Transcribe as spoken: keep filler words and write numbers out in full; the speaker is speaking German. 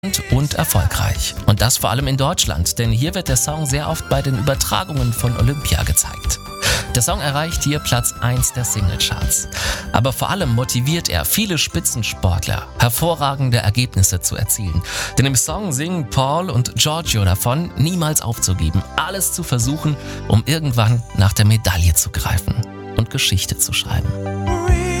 und erfolgreich. Und das vor allem in Deutschland, denn hier wird der Song sehr oft bei den Übertragungen von Olympia gezeigt. Der Song erreicht hier Platz eins der Singlecharts. Aber vor allem motiviert er viele Spitzensportler, hervorragende Ergebnisse zu erzielen. Denn im Song singen Paul und Giorgio davon, niemals aufzugeben, alles zu versuchen, um irgendwann nach der Medaille zu greifen und Geschichte zu schreiben.